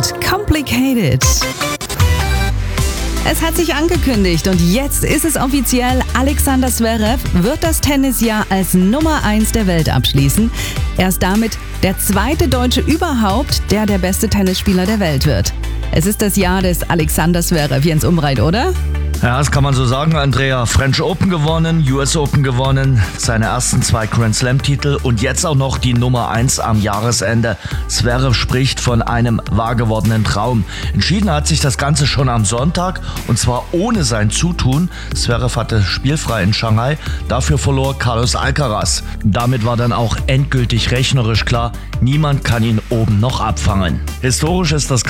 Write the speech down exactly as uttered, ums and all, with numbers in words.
mit Complicated. Es hat sich angekündigt und jetzt ist es offiziell. Alexander Zverev wird das Tennisjahr als Nummer eins der Welt abschließen. Er ist damit der zweite Deutsche überhaupt, der der beste Tennisspieler der Welt wird. Es ist das Jahr des Alexander Zverev. Jens Umbreit, oder? Ja, das kann man so sagen, Andrea. French Open gewonnen, U S Open gewonnen, seine ersten zwei Grand Slam Titel und jetzt auch noch die Nummer eins am Jahresende. Zverev spricht von einem wahr gewordenen Traum. Entschieden hat sich das Ganze schon am Sonntag und zwar ohne sein Zutun. Zverev hatte spielfrei in Shanghai, dafür verlor Carlos Alcaraz. Damit war dann auch endgültig rechnerisch klar, niemand kann ihn oben noch abfangen. Historisch ist das